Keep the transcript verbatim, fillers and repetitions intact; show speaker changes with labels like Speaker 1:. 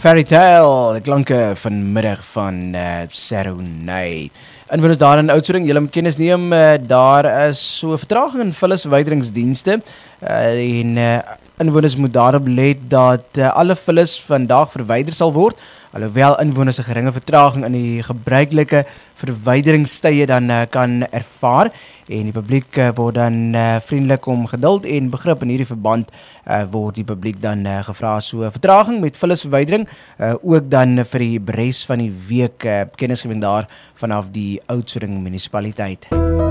Speaker 1: Fairy Tale, die klanke vanmiddag van uh, Saronay. Inwoners daar in Oudtshoorn, julle moet kennis neem, uh, daar is so vertraging in vullisverwyderingsdienste uh, en uh, inwoners moet daarop let dat uh, alle vullis vandag verwyder sal word, alhoewel inwoners 'n geringe vertraging in die gebruikelike verwyderingstye dan uh, kan ervaar en die publiek uh, word dan uh, vriendelik om geduld en begrip in hierdie verband uh, word die publiek dan uh, gevra so vertraging met vullisverwydering uh, ook dan vir die res van die week uh, kennisgewing daar vanaf die Oudtshoorn munisipaliteit.